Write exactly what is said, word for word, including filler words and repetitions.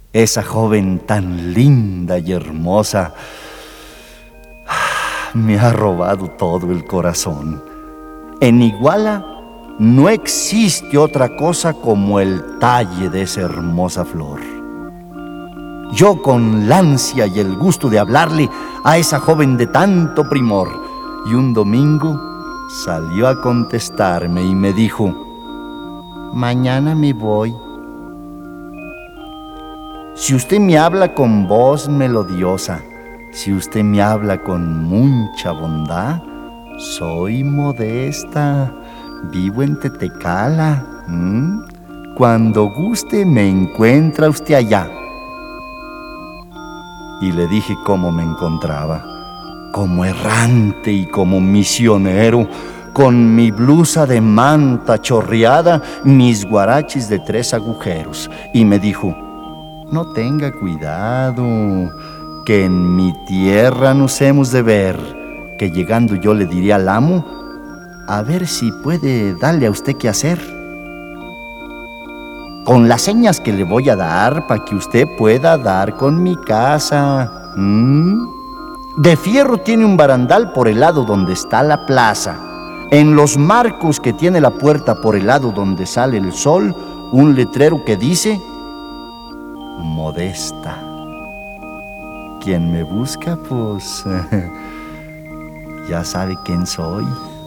esa joven tan linda y hermosa, me ha robado todo el corazón. En Iguala no existe otra cosa como el talle de esa hermosa flor. Yo, con la ansia y el gusto de hablarle a esa joven de tanto primor, y un domingo salió a contestarme y me dijo: mañana me voy. Si usted me habla con voz melodiosa, si usted me habla con mucha bondad, soy modesta, vivo en Tetecala. ¿Mm? Cuando guste me encuentra usted allá. Y le dije cómo me encontraba, como errante y como misionero, con mi blusa de manta chorreada, mis guaraches de tres agujeros. Y me dijo: no tenga cuidado, que en mi tierra nos hemos de ver, que llegando yo le diré al amo, a ver si puede darle a usted qué hacer. Con las señas que le voy a dar para que usted pueda dar con mi casa. ¿Mm? De fierro tiene un barandal por el lado donde está la plaza. En los marcos que tiene la puerta por el lado donde sale el sol, un letrero que dice: modesta. Quien me busca, pues ya sabe quién soy.